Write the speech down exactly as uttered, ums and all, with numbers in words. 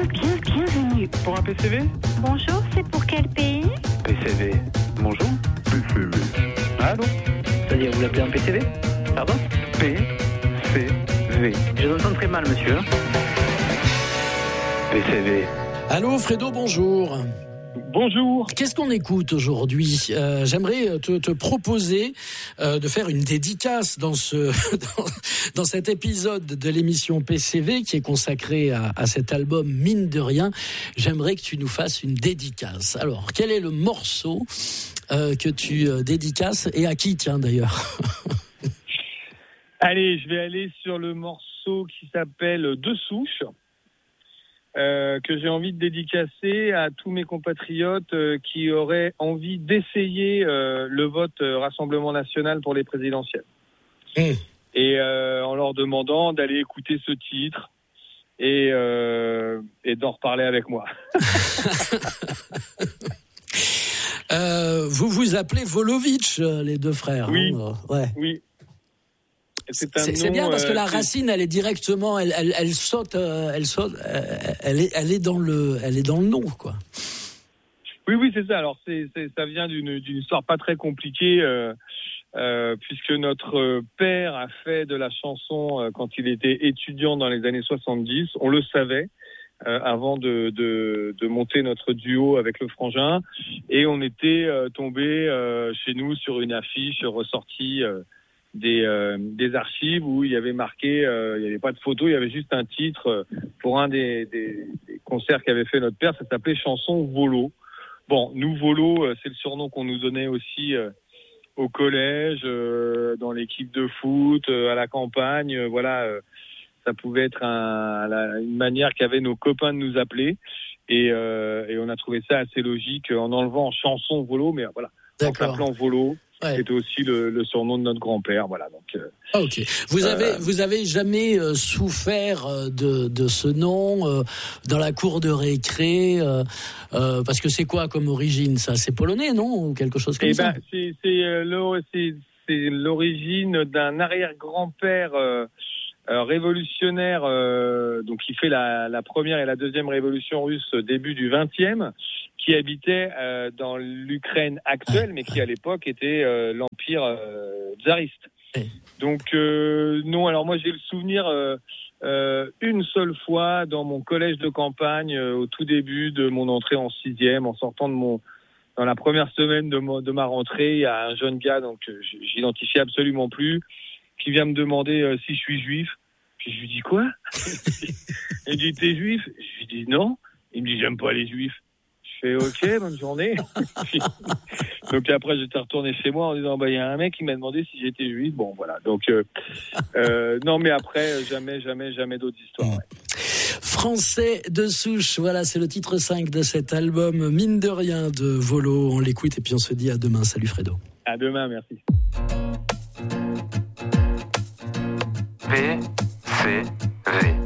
bien, bien, bienvenue. Pour un P C V ? Bonjour, c'est pour quel pays ? P C V. Bonjour. P C V. Allô ? C'est-à-dire, vous l'appelez un P C V ? Pardon ? P C V. Je vous entends très mal, monsieur. P C V. Allô, Fredo, bonjour. Bonjour. Qu'est-ce qu'on écoute aujourd'hui ? euh, J'aimerais te, te proposer euh, de faire une dédicace dans, ce, dans, dans cet épisode de l'émission P C V qui est consacré à, à cet album Mine de rien. J'aimerais que tu nous fasses une dédicace. Alors, quel est le morceau euh, que tu euh, dédicaces et à qui, tiens, d'ailleurs ? Allez, je vais aller sur le morceau qui s'appelle Deux souches. Euh, que j'ai envie de dédicacer à tous mes compatriotes euh, qui auraient envie d'essayer euh, le vote euh, Rassemblement National pour les présidentielles. Mmh. Et euh, en leur demandant d'aller écouter ce titre et, euh, et d'en reparler avec moi. euh, vous vous appelez Volovitch, les deux frères. Oui, hein ouais. oui. C'est, c'est, c'est bien parce que la racine, elle est directement, elle, elle, elle saute, euh, elle saute, euh, elle est, elle est dans le, elle est dans le nom, quoi. Oui, oui, c'est ça. Alors, c'est, c'est ça vient d'une, d'une histoire pas très compliquée, euh, euh, puisque notre père a fait de la chanson euh, quand il était étudiant dans les années soixante-dix. On le savait euh, avant de, de, de monter notre duo avec le frangin, et on était euh, tombé euh, chez nous sur une affiche ressortie. Euh, Des, euh, des archives où il y avait marqué, euh, il n'y avait pas de photo, il y avait juste un titre euh, pour un des, des, des concerts qu'avait fait notre père, ça s'appelait Chanson Volo. Bon, nous, Volo, euh, c'est le surnom qu'on nous donnait aussi euh, au collège, euh, dans l'équipe de foot, euh, à la campagne, euh, voilà, euh, ça pouvait être un, la, une manière qu'avaient nos copains de nous appeler, et, euh, et on a trouvé ça assez logique en enlevant Chanson Volo, mais voilà, D'accord. En s'appelant Volo. Ouais. C'était aussi le, le surnom de notre grand-père, voilà. Donc. Euh, ah, ok. Vous avez, euh, vous avez jamais euh, souffert de de ce nom euh, dans la cour de récré euh, euh, parce que c'est quoi comme origine, ça ? C'est polonais, non ? Ou quelque chose comme eh ça. Ben, c'est c'est, euh, le, c'est c'est l'origine d'un arrière-grand-père euh, euh, révolutionnaire, euh, donc qui fait la la première et la deuxième révolution russe début du vingtième. Qui habitait euh, dans l'Ukraine actuelle, mais qui à l'époque était euh, l'empire euh, tsariste. Donc euh, non, alors moi j'ai le souvenir euh, euh, une seule fois dans mon collège de campagne, euh, au tout début de mon entrée en sixième, en sortant de mon dans la première semaine de, mo- de ma rentrée, il y a un jeune gars, donc euh, j'identifie absolument plus, qui vient me demander euh, si je suis juif. Puis je lui dis quoi ? Il me dit t'es juif ? Je lui dis non. Il me dit j'aime pas les juifs. Je fais ok, bonne journée. Donc après j'étais retourné chez moi en disant bah il y a un mec qui m'a demandé si j'étais juif. Bon voilà. Donc euh, euh, non mais après jamais jamais jamais d'autres histoires. Ouais. Français de souche, voilà, c'est le titre cinq de cet album Mine de rien de Volo. On l'écoute et puis on se dit à demain. Salut Fredo. À demain, merci. P C V